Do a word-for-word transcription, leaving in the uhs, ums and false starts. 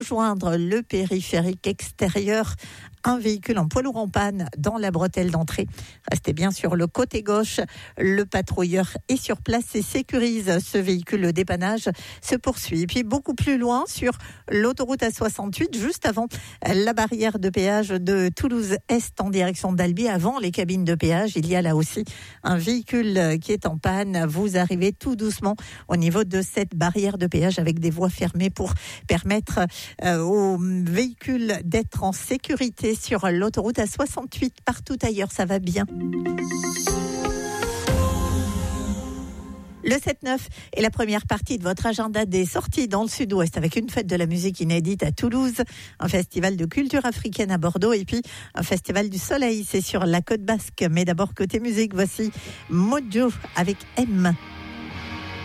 rejoindre le périphérique extérieur. Un véhicule en poids lourd en panne dans la bretelle d'entrée. Restez bien sur le côté gauche. Le patrouilleur est sur place et sécurise ce véhicule. Le dépannage se poursuit. Et puis beaucoup plus loin, sur l'autoroute A soixante-huit, juste avant la barrière de péage de Toulouse-Est en direction d'Albi, avant les cabines de péage, il y a là aussi un véhicule qui est en panne. Vous arrivez tout doucement au niveau de cette barrière de péage avec des voies fermées pour permettre euh, aux véhicules d'être en sécurité sur l'autoroute A soixante-huit. Partout ailleurs, ça va bien. Le sept neuf est la première partie de votre agenda des sorties dans le sud-ouest avec une fête de la musique inédite à Toulouse, un festival de culture africaine à Bordeaux et puis un festival du soleil, c'est sur la côte basque. Mais d'abord, côté musique, voici Mojo avec M.